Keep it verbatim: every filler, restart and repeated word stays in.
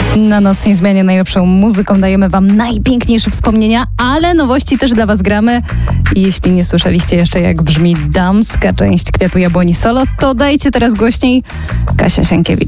Na nocnej zmianie najlepszą muzyką dajemy wam najpiękniejsze wspomnienia, ale nowości też dla was gramy. I jeśli nie słyszeliście jeszcze, jak brzmi damska część Kwiatu Jabłoni Solo, to dajcie teraz głośniej. Kasia Sienkiewicz.